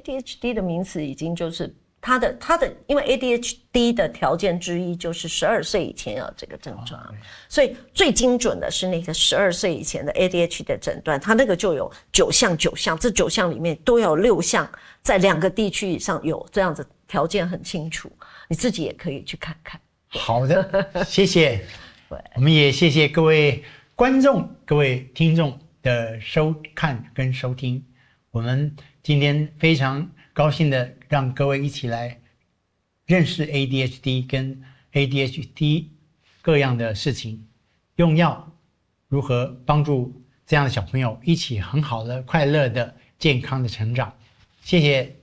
ADHD 的名词已经就是它的，因为 ADHD 的条件之一就是12岁以前要有这个症状，所以最精准的是那个12岁以前的 ADHD 的诊断，它那个就有9项，这9项里面都有6项在2个地区以上有这样子，条件很清楚，你自己也可以去看看。 好的，谢谢。我们也谢谢各位观众、各位听众的收看跟收听。我们今天非常高兴的让各位一起来认识 ADHD 跟 ADHD 各样的事情，用药如何帮助这样的小朋友一起很好的、快乐的、健康的成长。谢谢